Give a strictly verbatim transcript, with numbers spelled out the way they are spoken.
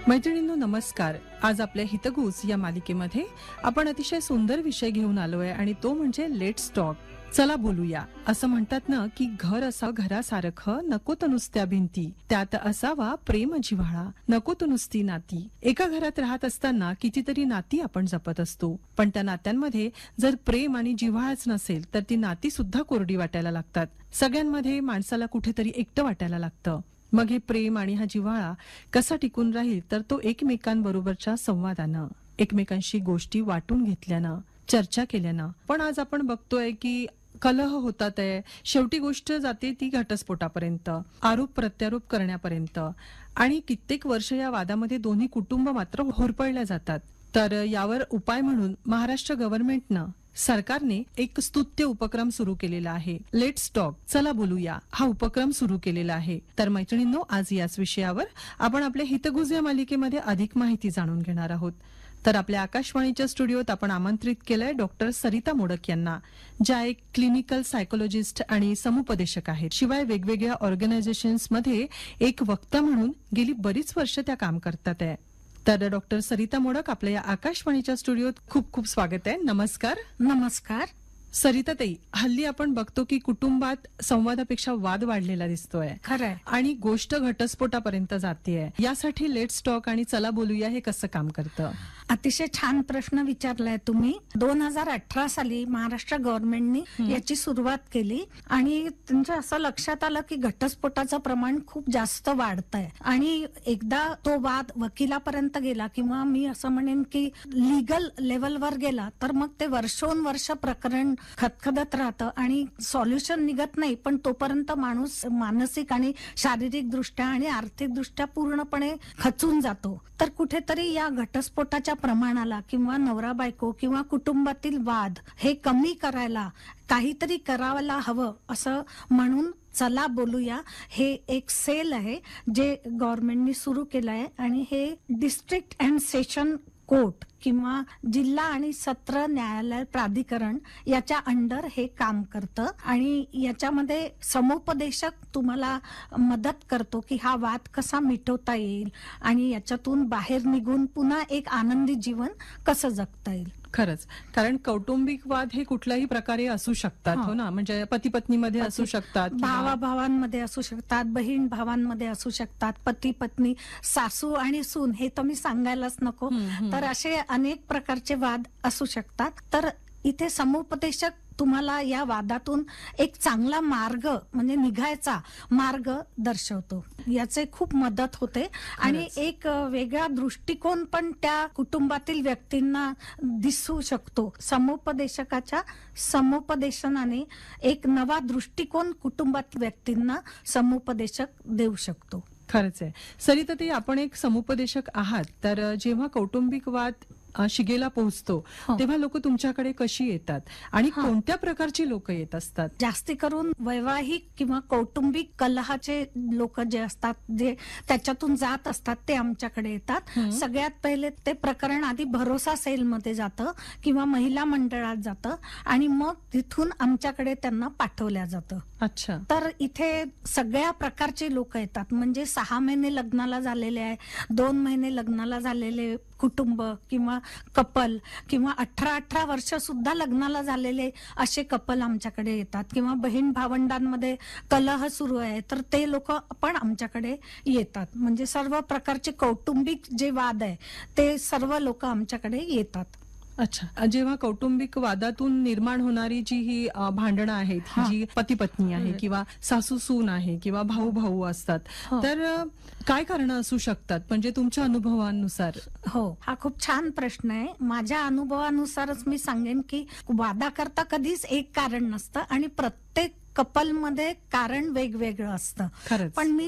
मैत्रिणींनो नमस्कार. आज आपल्या हितगुज या मालिकेमध्ये आपण अतिशय सुंदर विषय घेऊन आलोय आणि तो म्हणजे लेट्स टॉक. चला बोलूया. असं म्हणतात ना की घर असावं घरासारखं, नको तर नुसत्या भिंती, त्यात असावा प्रेम जिव्हाळा, नको तर नुसती नाती. एका घरात राहत असताना कितीतरी नाती आपण जपत असतो, पण त्या नात्यांमध्ये जर प्रेम आणि जिव्हाळाच नसेल तर ती नाती सुद्धा कोरडी वाटायला लागतात. सगळ्यांमध्ये माणसाला कुठेतरी एकटं वाटायला लागतं. मग हे प्रेम आणि हा जिव्हाळा कसा टिकून राहील तर तो एकमेकांबरोबरच्या संवादानं, एकमेकांशी गोष्टी वाटून घेतल्यानं, चर्चा केल्यानं. पण आज आपण बघतोय की कलह होतात आहे. शेवटी गोष्ट जाते ती घटस्फोटापर्यंत, आरोप प्रत्यारोप करण्यापर्यंत, आणि कित्येक वर्ष या वादामध्ये दोन्ही कुटुंब मात्र होरपळल्या जातात. तर यावर उपाय म्हणून महाराष्ट्र गव्हर्नमेंटनं, सरकारने एक स्तुत्य उपक्रम सुरू केलेला आहे. लेट्स टॉक, चला बोलूया, हा उपक्रम सुरू केलेला आहे. तर मैत्रिणींनो, आज याच विषयावर आपण आपल्या हितगुज या मालिकेमध्ये अधिक माहिती जाणून घेणार आहोत. तर आपल्या आकाशवाणीच्या स्टुडिओत आपण आमंत्रित केलंय डॉक्टर सरिता मोडक यांना, ज्या एक क्लिनिकल सायकोलॉजिस्ट आणि समुपदेशक आहेत. शिवाय वेगवेगळ्या ऑर्गनायझेशन्समध्ये एक वक्ता म्हणून गेली बरीच वर्ष त्या काम करतात आहे. तर डॉक्टर सरिता मोडक, आपल्या या आकाशवाणीच्या स्टुडिओत खूप खूप स्वागत आहे. नमस्कार. नमस्कार. सरिता ताई, हल्ली आपण बघतो की कुटुंबात संवादापेक्षा वाद वाढलेला दिसतोय. खरंय. आणि गोष्ट घटस्फोटापर्यंत जातेय. यासाठी लेट्स टॉक आणि चला बोलूया हे कसं काम करतं? अतिशय छान प्रश्न विचारलाय तुम्ही. दोन हजार अठरा साली महाराष्ट्र गव्हर्नमेंटनी याची सुरुवात केली आणि त्यांच्या असं लक्षात आलं की घटस्फोटाचं प्रमाण खूप जास्त वाढतंय. आणि एकदा तो वाद वकिलापर्यंत गेला किंवा मी असं म्हणेन की लिगल लेवलवर गेला तर मग ते वर्षोनवर्ष प्रकरण खदखदत राहतं आणि सॉल्युशन निघत नाही. पण तोपर्यंत माणूस मानसिक आणि शारीरिक दृष्ट्या आणि आर्थिक दृष्ट्या पूर्णपणे खचून जातो. तर कुठेतरी या घटस्फोटाच्या प्रमाणाला किंवा नवरा बायको किंवा कुटुंबातील वाद हे कमी करायला काहीतरी करायला हवं असं म्हणून चला बोलूया हे एक सेल आहे जे गव्हर्नमेंटनी सुरू केलं आहे. आणि हे डिस्ट्रिक्ट अँड सेशन कोर्ट किंवा जिल्हा आणि सत्र न्यायालय प्राधिकरण याच्या अंडर हे काम करतं. आणि याच्यामध्ये समुपदेशक तुम्हाला मदत करतो की हा वाद कसा मिटवता येईल आणि याच्यातून बाहेर निघून पुन्हा एक आनंदी जीवन कसं जगता येईल. खरंच, कारण कौटुंबिक वाद हे कुठल्याही प्रकारे असू शकतात. हो ना, म्हणजे पती पत्नीमध्ये असू शकतात, भावा भावांमध्ये असू शकतात, बहीण भावांमध्ये असू शकतात, पती पत्नी, सासू आणि सून, हे तर मी सांगायलाच नको. तर असे अनेक प्रकारचे वाद असू शकतात. तर इथे समुपदेशक तुम्हाला या वादातून एक चांगला मार्ग म्हणजे निघायचा मार्ग दर्शवतो. याचे खूप मदत होते आणि एक वेगळा दृष्टिकोन पण त्या कुटुंबातील व्यक्तींना दिसू शकतो. समुपदेशकाच्या समुपदेशनाने एक नवा दृष्टिकोन कुटुंबातील व्यक्तींना समुपदेशक देऊ शकतो. खरंच आहे. सरिता ताई, आपण एक समुपदेशक आहात, तर जेव्हा कौटुंबिक वाद शिगेला पोहोचतो तेव्हा लोक तुमच्याकडे कशी येतात आणि कोणत्या प्रकारची लोक येत असतात? जास्ती करून वैवाहिक किंवा कौटुंबिक कलहाचे लोक जे असतात, जे त्याच्यातून जात असतात, ते आमच्याकडे येतात. सगळ्यात पहिले ते प्रकरण आधी भरोसा सेलमध्ये जातं किंवा महिला मंडळात जातं आणि मग तिथून आमच्याकडे त्यांना पाठवल्या जातं. अच्छा. तर इथे सगळ्या प्रकारचे लोक येतात. म्हणजे सहा महिने लग्नाला झालेले आहे, दोन महिने लग्नाला झालेले कुटुंब किंवा कपल, किंवा अठरा अठरा वर्ष सुद्धा लग्नाला झालेले असे कपल आमच्याकडे येतात. किंवा बहीण भावंडांमध्ये कलह सुरू आहे तर ते लोक पण आमच्याकडे येतात. म्हणजे सर्व प्रकारचे कौटुंबिक जे वाद आहे ते सर्व लोक आमच्याकडे येतात. अच्छा. जेव्हा कौटुंबिक वादातून निर्माण होणारी जी ही भांडणं आहेत, ही जी पती पत्नी आहे किंवा सासू सून आहे किंवा भाऊ भाऊ असतात, तर काय कारणं असू शकतात म्हणजे तुमच्या अनुभवानुसार? हो, हा खूप छान प्रश्न आहे. माझ्या अनुभवानुसारच मी सांगेन की वादाकरता कधीच एक कारण नसतं आणि प्रत्येक कपलमध्ये कारण वेगवेगळं असतं. खरंच. पण मी